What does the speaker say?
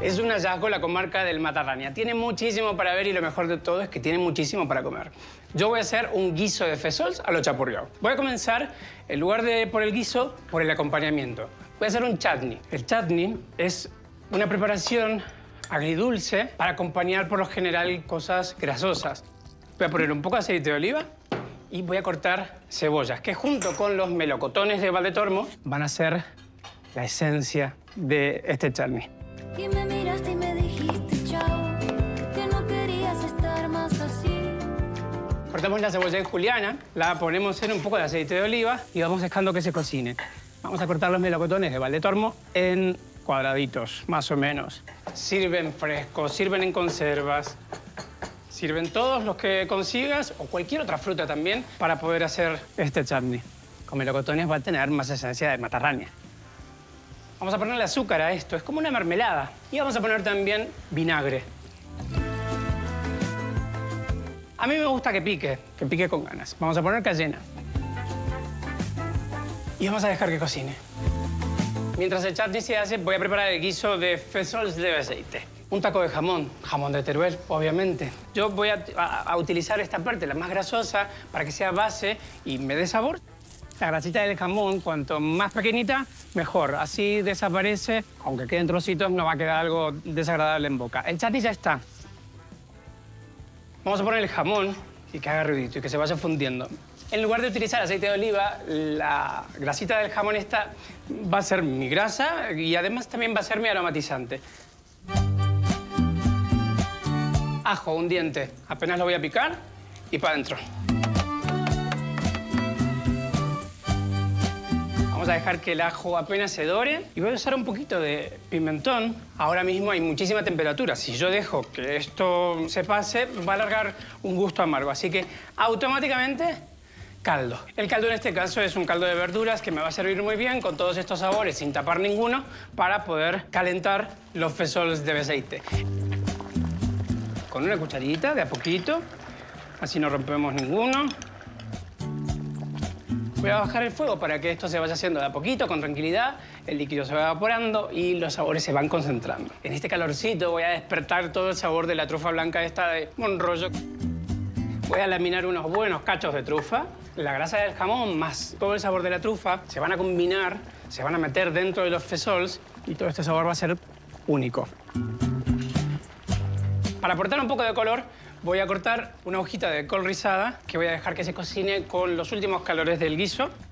Es un hallazgo la comarca del Matarrania. Tiene muchísimo para ver y lo mejor de todo es que tiene muchísimo para comer. Yo voy a hacer un guiso de fesols a lo chapurreado. Voy a comenzar, en lugar de por el guiso, por el acompañamiento. Voy a hacer un chutney. El chutney es una preparación agridulce para acompañar por lo general cosas grasosas. Voy a poner un poco de aceite de oliva y voy a cortar cebollas, que junto con los melocotones de Valdetormo van a ser la esencia de este chutney. Y me miraste y me dijiste chao, que no querías estar más así. Cortamos la cebolla en juliana, la ponemos en un poco de aceite de oliva y vamos dejando que se cocine. Vamos a cortar los melocotones de Valdetormo en cuadraditos, más o menos. Sirven frescos, sirven en conservas, sirven todos los que consigas o cualquier otra fruta también para poder hacer este chutney. Con melocotones va a tener más esencia de matarrania. Vamos a ponerle azúcar a esto, es como una mermelada. Y vamos a poner también vinagre. A mí me gusta que pique con ganas. Vamos a poner cayena. Y vamos a dejar que cocine. Mientras el chutney se hace, voy a preparar el guiso de fesols de aceite. Un taco de jamón, jamón de Teruel, obviamente. Yo voy a utilizar esta parte, la más grasosa, para que sea base y me dé sabor. La grasita del jamón, cuanto más pequeñita, mejor. Así desaparece, aunque queden trocitos, no va a quedar algo desagradable en boca. El chutney ya está. Vamos a poner el jamón y que haga ruidito y que se vaya fundiendo. En lugar de utilizar aceite de oliva, la grasita del jamón esta va a ser mi grasa y además también va a ser mi aromatizante. Ajo, un diente. Apenas lo voy a picar y para adentro. Vamos a dejar que el ajo apenas se dore y voy a usar un poquito de pimentón. Ahora mismo hay muchísima temperatura. Si yo dejo que esto se pase, va a alargar un gusto amargo. Así que automáticamente caldo. El caldo en este caso es un caldo de verduras que me va a servir muy bien con todos estos sabores sin tapar ninguno para poder calentar los fesols de aceite. Con una cucharita, de a poquito, así no rompemos ninguno. Voy a bajar el fuego para que esto se vaya haciendo de a poquito, con tranquilidad. El líquido se va evaporando y los sabores se van concentrando. En este calorcito voy a despertar todo el sabor de la trufa blanca esta de Monrollo. Voy a laminar unos buenos cachos de trufa. La grasa del jamón más todo el sabor de la trufa se van a combinar, se van a meter dentro de los fesols y todo este sabor va a ser único. Para aportar un poco de color, voy a cortar una hojita de col rizada que voy a dejar que se cocine con los últimos calores del guiso.